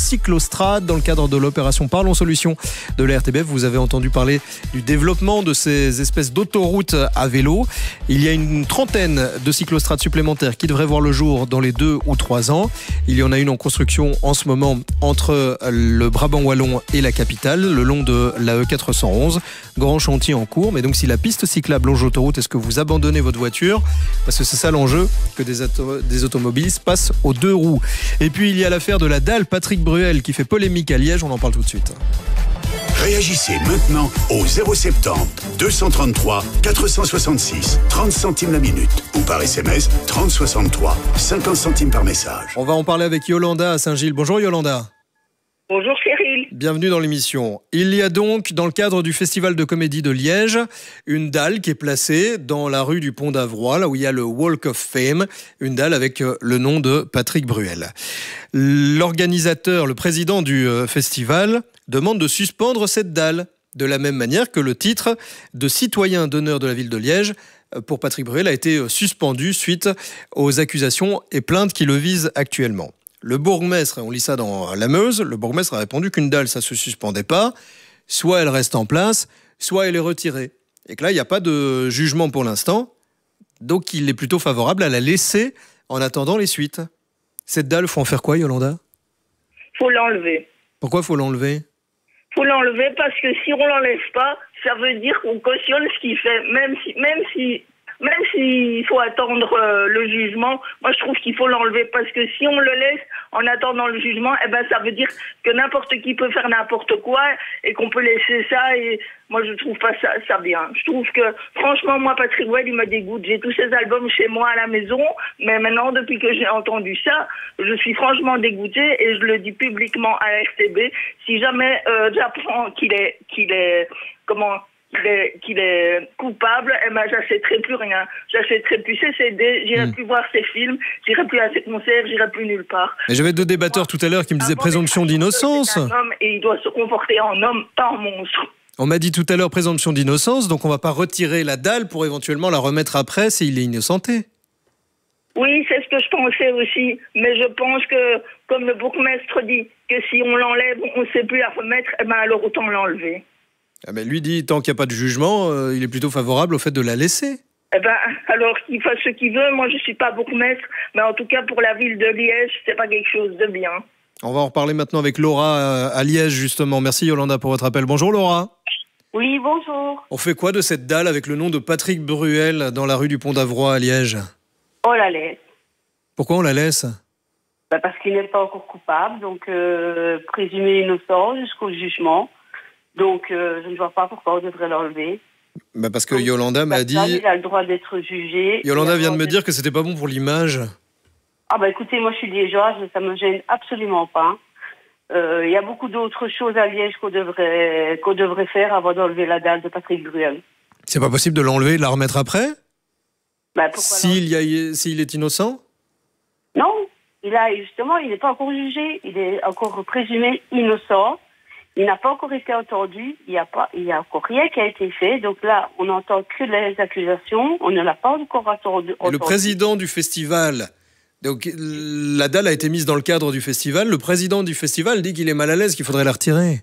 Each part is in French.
cyclostrades dans le cadre de l'opération Parlons Solutions de la RTBF. Vous avez entendu parler du développement de ces espèces d'autoroutes à vélo. Il y a une trentaine de cyclostrades supplémentaires qui devraient voir le jour dans les 2 ou 3 ans. Il y en a une en construction en ce moment entre le Brabant wallon et la capitale, le long de la E411. Grand chantier en cours. Mais donc si la piste cyclable longe l'autoroute, est-ce que vous abandonnez votre voiture ? Parce que c'est ça l'enjeu, que des automobilistes passent aux 2 roues. Et puis il y a l'affaire de la dalle Patrick Bruel qui fait polémique à Liège. On en parle tout de suite. Réagissez maintenant au 070 233 466 30 centimes la minute ou par SMS 3063 50 centimes par message. On va en parler avec Yolanda à Saint-Gilles. Bonjour Yolanda. Bonjour Cyril. Bienvenue dans l'émission. Il y a donc, dans le cadre du Festival de comédie de Liège, une dalle qui est placée dans la rue du Pont d'Avroy, là où il y a le Walk of Fame, une dalle avec le nom de Patrick Bruel. L'organisateur, le président du festival, demande de suspendre cette dalle, de la même manière que le titre de citoyen d'honneur de la ville de Liège pour Patrick Bruel a été suspendu suite aux accusations et plaintes qui le visent actuellement. Le bourgmestre, on lit ça dans la Meuse, le bourgmestre a répondu qu'une dalle, ça ne se suspendait pas. Soit elle reste en place, soit elle est retirée. Et que là, il n'y a pas de jugement pour l'instant. Donc, il est plutôt favorable à la laisser en attendant les suites. Cette dalle, il faut en faire quoi, Yolanda ? Faut l'enlever. Pourquoi faut l'enlever ? Faut l'enlever parce que si on l'enlève pas, ça veut dire qu'on cautionne ce qu'il fait, même s'il faut attendre le jugement. Moi, je trouve qu'il faut l'enlever parce que si on le laisse en attendant le jugement, ça veut dire que n'importe qui peut faire n'importe quoi et qu'on peut laisser ça. Et moi, je trouve pas ça bien. Je trouve que, franchement, moi, Patrick Bruel, il me dégoûte. J'ai tous ses albums chez moi à la maison, mais maintenant, depuis que j'ai entendu ça, je suis franchement dégoûtée et je le dis publiquement à la RTB. Si jamais j'apprends qu'il est coupable, j'achèterai plus rien. J'achèterai plus ses CD, j'irai plus voir ses films, j'irai plus à ses concerts, j'irai plus nulle part. Mais j'avais 2 débatteurs tout à l'heure qui me disaient présomption d'innocence. C'est un homme et il doit se comporter en homme, pas en monstre. On m'a dit tout à l'heure présomption d'innocence, donc on va pas retirer la dalle pour éventuellement la remettre après s'il est innocenté. Oui, c'est ce que je pensais aussi, mais je pense que, comme le bourgmestre dit, que si on l'enlève, on ne sait plus la remettre, alors autant l'enlever. Ah ben lui dit, tant qu'il n'y a pas de jugement, il est plutôt favorable au fait de la laisser. Alors qu'il fasse ce qu'il veut. Moi, je suis pas bourgmestre, mais en tout cas, pour la ville de Liège, c'est pas quelque chose de bien. On va en reparler maintenant avec Laura à Liège, justement. Merci Yolanda pour votre appel. Bonjour Laura. Oui, bonjour. On fait quoi de cette dalle avec le nom de Patrick Bruel dans la rue du Pont d'Avroy à Liège ? On la laisse. Pourquoi on la laisse ? Parce qu'il n'est pas encore coupable, donc présumé innocent jusqu'au jugement. Donc, je ne vois pas pourquoi on devrait l'enlever. Parce que Yolanda m'a dit... Il a le droit d'être jugé. Yolanda vient de me dire que c'était pas bon pour l'image. Écoutez, moi je suis liégeoise, ça me gêne absolument pas. Il y a beaucoup d'autres choses à Liège qu'on devrait faire avant d'enlever la dalle de Patrick Bruel. C'est pas possible de l'enlever et de la remettre après ? Pourquoi s'il est innocent ? Non, il n'est pas encore jugé, il est encore présumé innocent. Il n'a pas encore été entendu, il y a encore rien qui a été fait. Donc là, on n'entend que les accusations, on ne l'a pas encore entendu. Le président du festival, donc la dalle a été mise dans le cadre du festival, le président du festival dit qu'il est mal à l'aise, qu'il faudrait la retirer.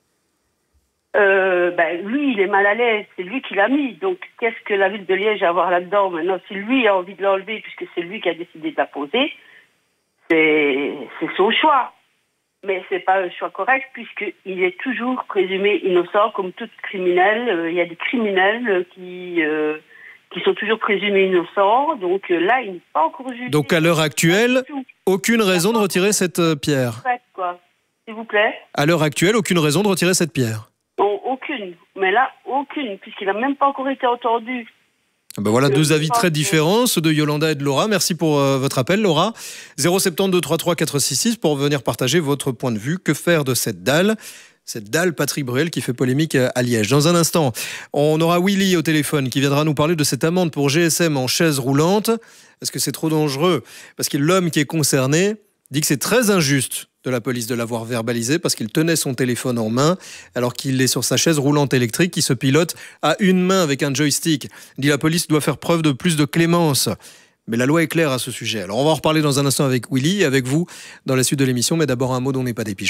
Lui, il est mal à l'aise, c'est lui qui l'a mis. Donc qu'est-ce que la ville de Liège a à voir là-dedans ? Maintenant, si lui a envie de l'enlever, puisque c'est lui qui a décidé de la poser, c'est son choix. Mais c'est pas un choix correct puisqu'il est toujours présumé innocent comme tout criminel. Il y a des criminels qui sont toujours présumés innocents. Donc là, il n'est pas encore jugé. Donc à l'heure actuelle, aucune raison de retirer cette pierre. S'il vous plaît. À l'heure actuelle, aucune raison de retirer cette pierre. Non, aucune. Mais là, aucune, puisqu'il n'a même pas encore été entendu. Voilà 2 avis très différents, ceux de Yolanda et de Laura. Merci pour votre appel, Laura. 072 33 466 pour venir partager votre point de vue. Que faire de cette dalle Patrick Bruel qui fait polémique à Liège. Dans un instant, on aura Willy au téléphone qui viendra nous parler de cette amende pour GSM en chaise roulante. Est-ce que c'est trop dangereux ? Parce que l'homme qui est concerné dit que c'est très injuste de la police de l'avoir verbalisé parce qu'il tenait son téléphone en main alors qu'il est sur sa chaise roulante électrique qui se pilote à une main avec un joystick. Il dit la police doit faire preuve de plus de clémence. Mais la loi est claire à ce sujet. Alors on va en reparler dans un instant avec Willy et avec vous dans la suite de l'émission. Mais d'abord un mot dont n'est pas des pigeons.